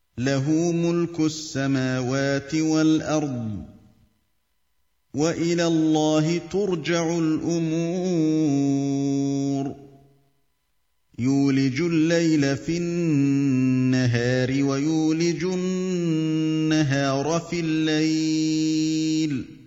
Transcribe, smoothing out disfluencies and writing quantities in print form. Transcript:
له ملك السماوات والأرض وإلى الله ترجع الأمور يولج الليل في النهار ويولج النهار في الليل